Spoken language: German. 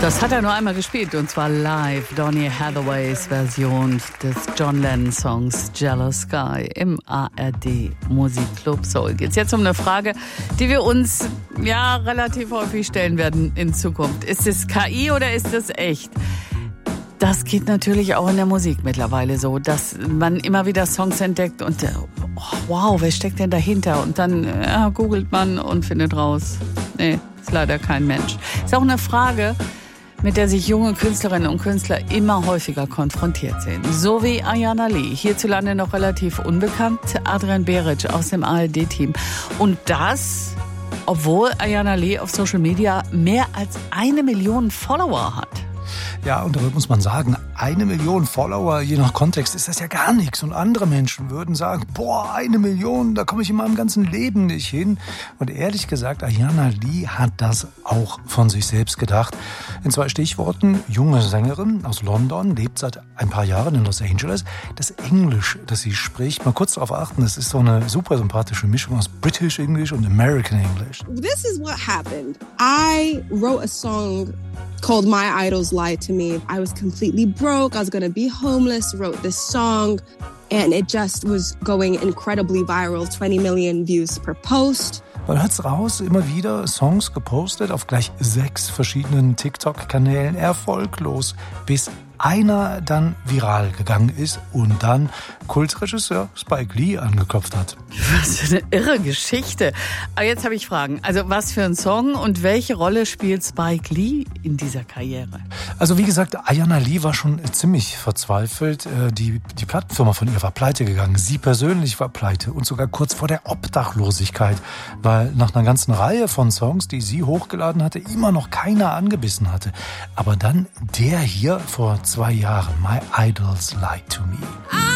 Das hat er nur einmal gespielt, und zwar live. Donny Hathaways Version des John Lennon Songs Jealous Sky im ARD Musikclub Soul. Geht's jetzt um eine Frage, die wir uns relativ häufig stellen werden in Zukunft. Ist es KI oder ist es echt? Das geht natürlich auch in der Musik mittlerweile so, dass man immer wieder Songs entdeckt und wow, wer steckt denn dahinter? Und dann googelt man und findet raus. Nee, ist leider kein Mensch. Ist auch eine Frage, mit der sich junge Künstlerinnen und Künstler immer häufiger konfrontiert sehen. So wie Ayana Lee, hierzulande noch relativ unbekannt, Adrian Beric aus dem ARD-Team. Und das, obwohl Ayana Lee auf Social Media mehr als 1 Million Follower hat. Ja, und da muss man sagen, 1 Million Follower, je nach Kontext, ist das ja gar nichts. Und andere Menschen würden sagen, 1 Million, da komme ich in meinem ganzen Leben nicht hin. Und ehrlich gesagt, Ayana Lee hat das auch von sich selbst gedacht. In 2 Stichworten: junge Sängerin aus London, lebt seit ein paar Jahren in Los Angeles. Das Englisch, das sie spricht, mal kurz darauf achten, das ist so eine super sympathische Mischung aus British English und American English. This is what happened. I wrote a song called My Idols Lied to Me. I was completely broke. I was going to be homeless, wrote this song, and it just was going incredibly viral. 20 million views per post. Man hört's raus, immer wieder Songs gepostet auf gleich 6 verschiedenen TikTok-Kanälen, erfolglos, bis einer dann viral gegangen ist und dann Kultregisseur Spike Lee angeklopft hat. Was für eine irre Geschichte. Aber jetzt habe ich Fragen. Also was für ein Song und welche Rolle spielt Spike Lee in dieser Karriere? Also wie gesagt, Ayana Lee war schon ziemlich verzweifelt. Die Plattenfirma von ihr war pleite gegangen. Sie persönlich war pleite und sogar kurz vor der Obdachlosigkeit, weil nach einer ganzen Reihe von Songs, die sie hochgeladen hatte, immer noch keiner angebissen hatte. Aber dann der hier vor 2 Jahren, My Idols Lied to Me.